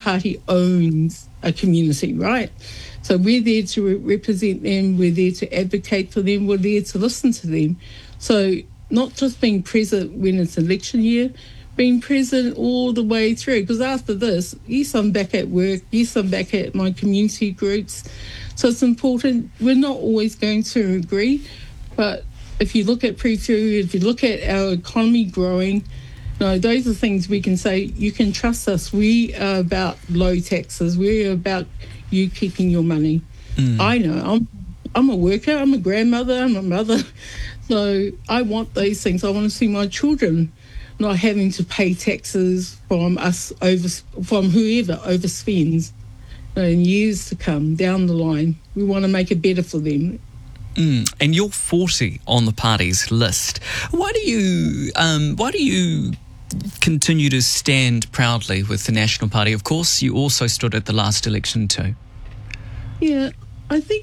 party owns a community, right? So we're there to represent them, we're there to advocate for them, we're there to listen to them. So not just being present when it's election year, being present all the way through. Because after this, yes, I'm back at work, yes, I'm back at my community groups. So it's important. We're not always going to agree, but if you look at pre-food, if you look at our economy growing, those are things we can say, you can trust us. We are about low taxes. We're about you keeping your money. I know. I'm a worker. I'm a grandmother. I'm a mother. So I want those things. I want to see my children not having to pay taxes from us, from whoever overspends in years to come, down the line. We want to make it better for them. And you're 40 on the party's list. Why do you continue to stand proudly with the National Party? Of course, you also stood at the last election too. Yeah, I think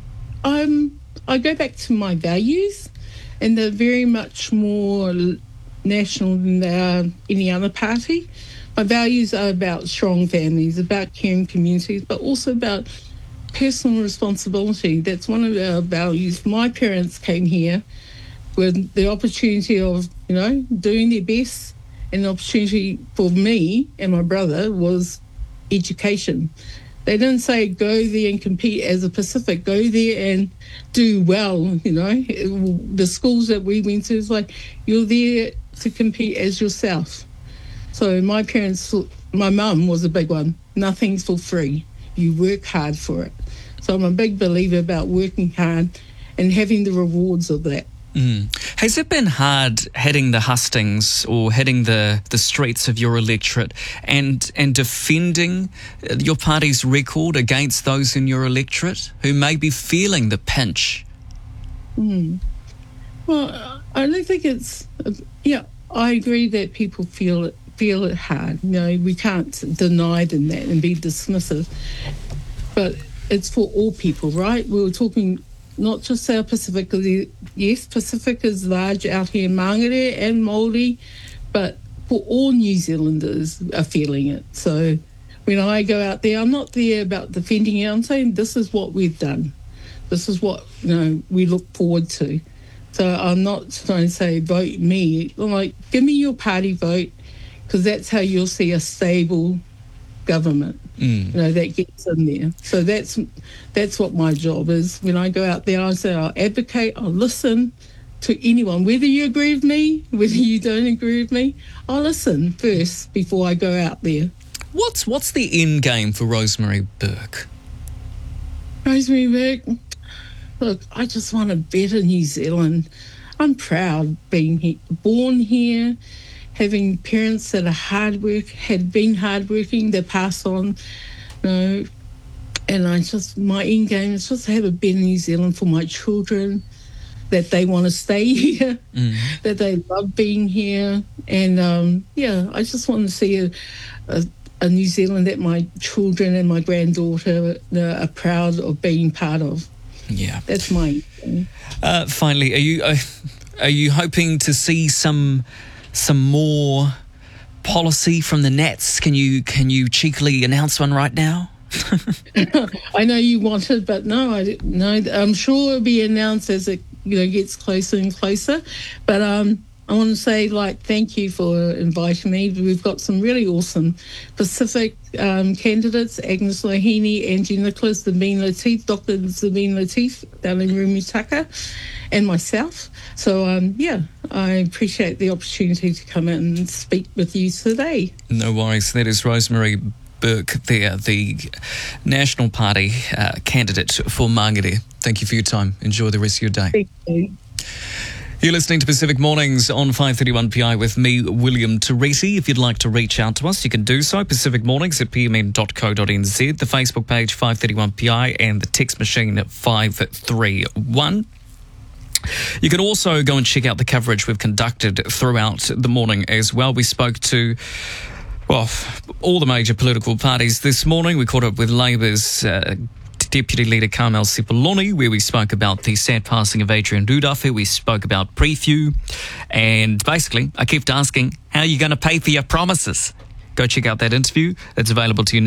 I go back to my values, and they're very much more national than they are any other party. My values are about strong families, about caring communities, but also about personal responsibility. That's one of our values. My parents came here with the opportunity of, doing their best, and the opportunity for me and my brother was education. They didn't say go there and compete as a Pacific, go there and do well, The schools that we went to is like, you're there to compete as yourself. So my parents, my mum was a big one. Nothing's for free. You work hard for it. So I'm a big believer about working hard and having the rewards of that. Has it been hard hitting the hustings or hitting the streets of your electorate and defending your party's record against those in your electorate who may be feeling the pinch? Well, I don't think it's... I agree that people feel it hard. We can't deny them that and be dismissive. But it's for all people, right? We were talking not just our Pacific. Yes, Pacific is large out here in Mangere and Māori, but for all New Zealanders are feeling it. So when I go out there, I'm not there about defending it. I'm saying this is what we've done. This is what we look forward to. So I'm not trying to say vote me. I'm like, give me your party vote, because that's how you'll see a stable government. That gets in there. So that's what my job is. When I go out there, I say I'll advocate, I'll listen to anyone, whether you agree with me, whether you don't agree with me. I'll listen first before I go out there. What's the end game for Rosemary Burke? Rosemary Burke, look, I just want a better New Zealand. I'm proud being born here, having parents that are had been hardworking, they pass on, and my end game is just to have a better New Zealand for my children, that they want to stay here, that they love being here, and I just want to see a New Zealand that my children and my granddaughter are proud of being part of. Yeah, that's my thing. Finally, are you hoping to see some more policy from the Nats? Can you cheekily announce one right now? I know you want it, but no, I'm sure it'll be announced as it gets closer and closer. But I want to say, thank you for inviting me. We've got some really awesome Pacific candidates, Agnes Lohini, Angie Nicholas, Zabine Latif, Dr. Zabine Latif, Darling Rumutaka, and myself. So, I appreciate the opportunity to come in and speak with you today. No worries. That is Rosemary Burke there, the National Party candidate for Mangere. Thank you for your time. Enjoy the rest of your day. Thank you. You're listening to Pacific Mornings on 531 PI with me, William Teresi. If you'd like to reach out to us, you can do so. Pacific Mornings at pmn.co.nz, the Facebook page 531 PI, and the text machine at 531. You can also go and check out the coverage we've conducted throughout the morning as well. We spoke to all the major political parties this morning. We caught up with Labour's Deputy Leader Carmel Sepuloni, where we spoke about the sad passing of Adrian Rudolph. We spoke about Preview, and basically I kept asking, how are you going to pay for your promises? Go check out that interview. It's available to you now.